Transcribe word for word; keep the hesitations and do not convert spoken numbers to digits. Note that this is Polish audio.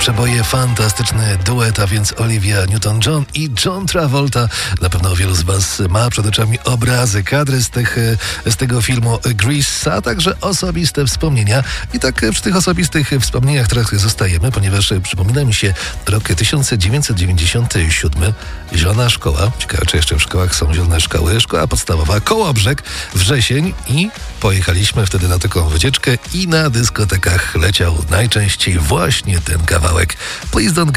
przeboje, fantastyczny duet, a więc Olivia Newton-John i John Travolta. Na pewno wielu z was ma przed oczami obrazy, kadry z, tych, z tego filmu Grease, a także osobiste wspomnienia. I tak przy tych osobistych wspomnieniach trochę zostajemy, ponieważ przypomina mi się rok tysiąc dziewięćset dziewięćdziesiąty siódmy. Zielona szkoła. Ciekawe, czy jeszcze w szkołach są zielone szkoły. Szkoła podstawowa, Kołobrzeg, wrzesień i pojechaliśmy wtedy na taką wycieczkę i na dyskotekach leciał najczęściej właśnie ten kawałek Please Don't